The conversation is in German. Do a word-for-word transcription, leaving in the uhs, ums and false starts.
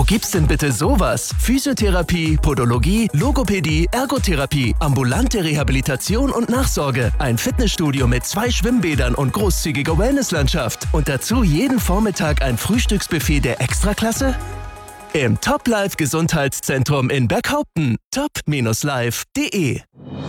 gibt's denn bitte sowas? Physiotherapie, Podologie, Logopädie, Ergotherapie, ambulante Rehabilitation und Nachsorge. Ein Fitnessstudio mit zwei Schwimmbädern und großzügiger Wellnesslandschaft. Und dazu jeden Vormittag ein Frühstücksbuffet der Extraklasse? Im Top Life Gesundheitszentrum in Berghaupten. top Bindestrich life punkt de